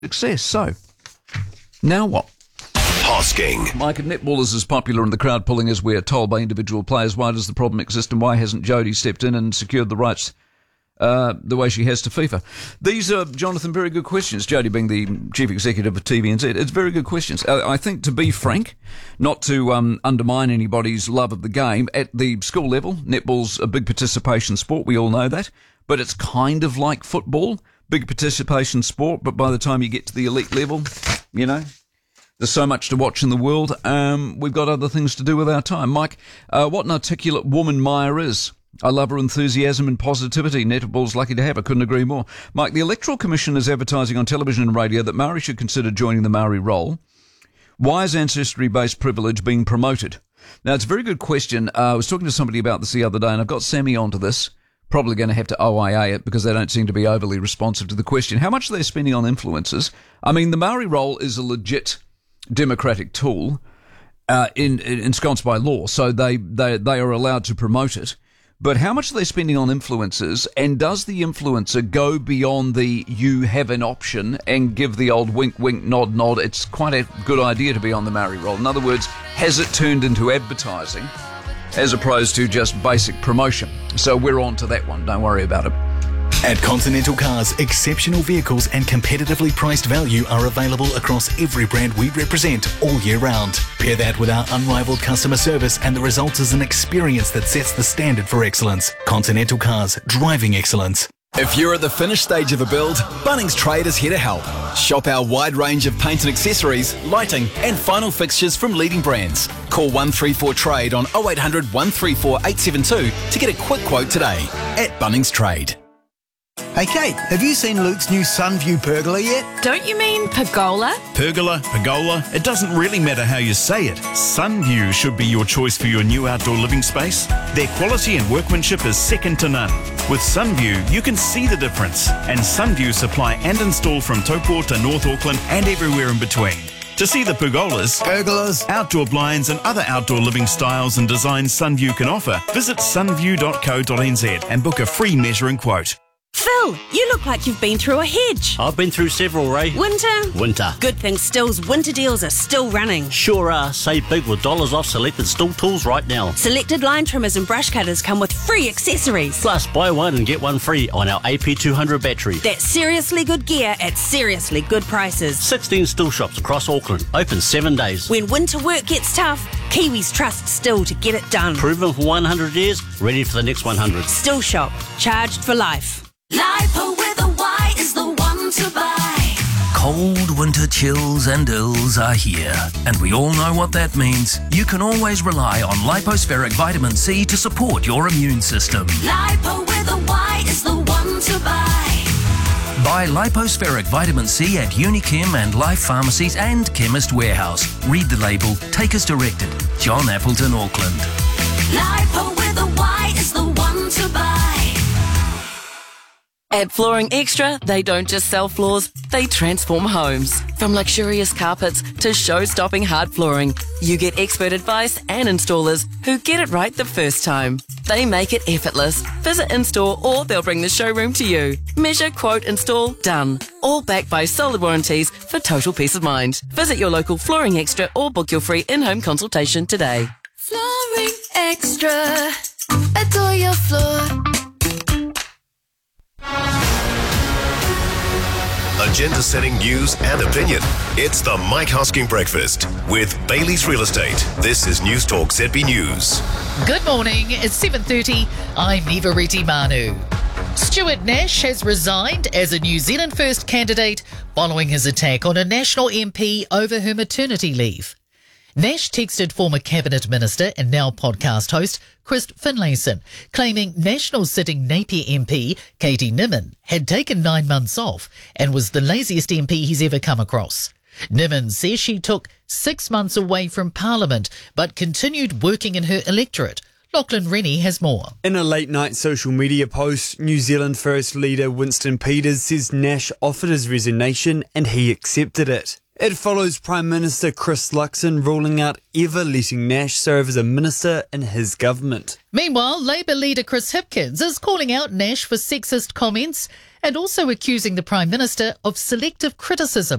success. So, now what? Hosking. Mike, if netball is as popular and the crowd pulling as we are told by individual players, why does the problem exist and why hasn't Jodie stepped in and secured the rights the way she has to FIFA? These are, Jonathan, very good questions. Jodie being the chief executive of TVNZ, it's very good questions. I think, to be frank, not to undermine anybody's love of the game, at the school level, netball's a big participation sport, we all know that, but it's kind of like football, big participation sport, but by the time you get to the elite level, you know, there's so much to watch in the world. We've got other things to do with our time. Mike, what an articulate woman Maya is. I love her enthusiasm and positivity. Netball's lucky to have her. Couldn't agree more. Mike, the Electoral Commission is advertising on television and radio that Maori should consider joining the Maori roll. Why is ancestry-based privilege being promoted? Now, it's a very good question. I was talking to somebody about this the other day, and I've got Sammy onto this. Probably going to have to OIA it because they don't seem to be overly responsive to the question. How much are they spending on influencers? I mean, the Maori roll is a legit democratic tool ensconced by law, so they are allowed to promote it. But how much are they spending on influencers, and does the influencer go beyond the you have an option and give the old wink, wink, nod, nod, it's quite a good idea to be on the Maori roll? In other words, has it turned into advertising as opposed to just basic promotion? So we're on to that one, don't worry about it. At Continental Cars, exceptional vehicles and competitively priced value are available across every brand we represent all year round. Pair that with our unrivaled customer service and the result is an experience that sets the standard for excellence. Continental Cars, driving excellence. If you're at the finished stage of a build, Bunnings Trade is here to help. Shop our wide range of paint and accessories, lighting and final fixtures from leading brands. Call 134 Trade on 0800 134 872 to get a quick quote today at Bunnings Trade. Hey Kate, have you seen Luke's new Sunview pergola yet? Don't you mean pergola? Pergola, it doesn't really matter how you say it. Sunview should be your choice for your new outdoor living space. Their quality and workmanship is second to none. With Sunview, you can see the difference. And Sunview supply and install from Taupo to North Auckland and everywhere in between. To see the pergolas, outdoor blinds and other outdoor living styles and designs Sunview can offer, visit sunview.co.nz and book a free measuring quote. Phil, you look like you've been through a hedge. I've been through several, Ray. Winter. Good thing Still's winter deals are still running. Sure are. Save big with dollars off selected Still tools right now. Selected line trimmers and brush cutters come with free accessories. Plus, buy one and get one free on our AP200 battery. That's seriously good gear at seriously good prices. 16 Still shops across Auckland. Open 7 days. When winter work gets tough, Kiwis trust Still to get it done. Proven for 100 years, ready for the next 100. Still Shop. Charged for life. Lipo with a Y is the one to buy. Cold winter chills and ills are here, and we all know what that means. You can always rely on Lipospheric Vitamin C to support your immune system. Lipo with a Y is the one to buy. Buy Lipospheric Vitamin C at Unichem and Life Pharmacies and Chemist Warehouse. Read the label. Take as directed. John Appleton, Auckland. Lipo with a Y is the one to buy. At Flooring Extra, they don't just sell floors, they transform homes. From luxurious carpets to show-stopping hard flooring, you get expert advice and installers who get it right the first time. They make it effortless. Visit in-store or they'll bring the showroom to you. Measure, quote, install, done. All backed by solid warranties for total peace of mind. Visit your local Flooring Extra or book your free in-home consultation today. Flooring Extra. Adore your floor. Agenda-setting news and opinion. It's the Mike Hosking Breakfast with Bailey's Real Estate. This is News Talk ZB News. Good morning. It's 7:30. I'm Eva Reti Manu. Stuart Nash has resigned as a New Zealand First candidate following his attack on a National MP over her maternity leave. Nash texted former Cabinet Minister and now podcast host Chris Finlayson, claiming National sitting Napier MP Katie Nimmin had taken 9 months off and was the laziest MP he's ever come across. Nimmin says she took 6 months away from Parliament but continued working in her electorate. Lachlan Rennie has more. In a late-night social media post, New Zealand First leader Winston Peters says Nash offered his resignation and he accepted it. It follows Prime Minister Chris Luxon ruling out ever letting Nash serve as a minister in his government. Meanwhile, Labour leader Chris Hipkins is calling out Nash for sexist comments and also accusing the Prime Minister of selective criticism.